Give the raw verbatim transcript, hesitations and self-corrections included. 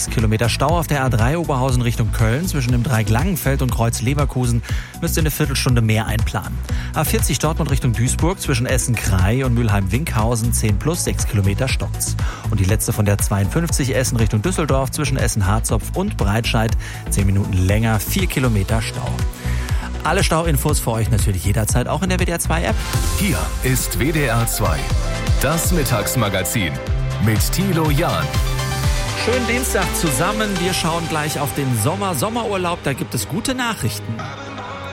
sechs Kilometer Stau auf der A drei Oberhausen Richtung Köln. Zwischen dem Dreieck Langenfeld und Kreuz Leverkusen müsst ihr eine Viertelstunde mehr einplanen. A vierzig Dortmund Richtung Duisburg zwischen Essen-Krei und Mülheim-Winkhausen zehn plus sechs Kilometer stockt's. Und die letzte von der zweiundfünfzig Essen Richtung Düsseldorf zwischen Essen-Harzopf und Breitscheid zehn Minuten länger, vier Kilometer Stau. Alle Stauinfos für euch natürlich jederzeit auch in der W D R zwei App. Hier ist W D R zwei, das Mittagsmagazin mit Thilo Jahn. Schönen Dienstag zusammen. Wir schauen gleich auf den Sommer. Sommerurlaub, da gibt es gute Nachrichten.